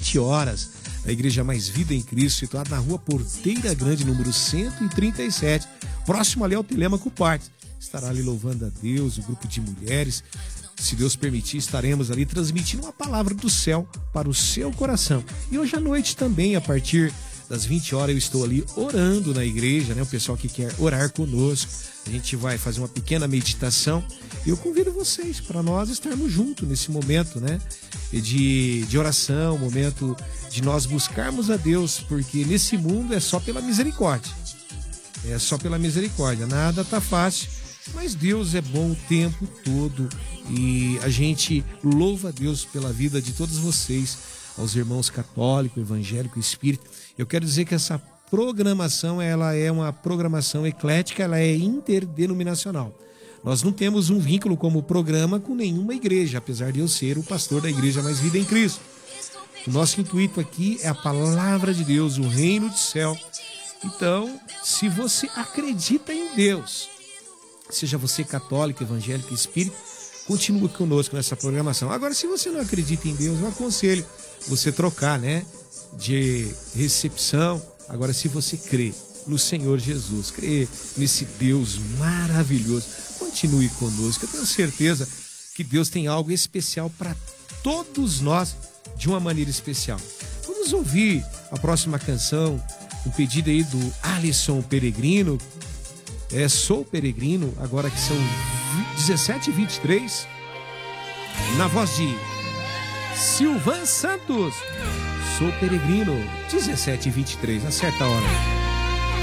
20 horas, a Igreja Mais Vida em Cristo, situada na rua Porteira Grande, número 137, próximo ali ao Telêmaco Parques. Estará ali louvando a Deus, o grupo de mulheres. Se Deus permitir, estaremos ali transmitindo uma palavra do céu para o seu coração. E hoje à noite também, a partir das 20 horas, eu estou ali orando na igreja, né? O pessoal que quer orar conosco, a gente vai fazer uma pequena meditação. Eu convido vocês para nós estarmos juntos nesse momento, né? De oração, momento de nós buscarmos a Deus, porque nesse mundo é só pela misericórdia. É só pela misericórdia, nada tá fácil, mas Deus é bom o tempo todo e a gente louva a Deus pela vida de todos vocês, aos irmãos católicos, evangélicos, espíritas. Eu quero dizer que essa programação, ela é uma programação eclética, ela é interdenominacional. Nós não temos um vínculo como programa com nenhuma igreja, apesar de eu ser o pastor da Igreja Mais Vida em Cristo. O nosso intuito aqui é a palavra de Deus, o reino do céu. Então, se você acredita em Deus, seja você católico, evangélico, espírita, continue conosco nessa programação. Agora, se você não acredita em Deus, eu aconselho você trocar, né, de recepção. Agora, se você crê no Senhor Jesus, crê nesse Deus maravilhoso, continue conosco. Eu tenho certeza que Deus tem algo especial para todos nós, de uma maneira especial. Vamos ouvir a próxima canção, um pedido aí do Alisson Peregrino. Sou Peregrino, agora que são 17h23, na voz de Silvan Santos. Sou Peregrino, 17h23, na certa hora.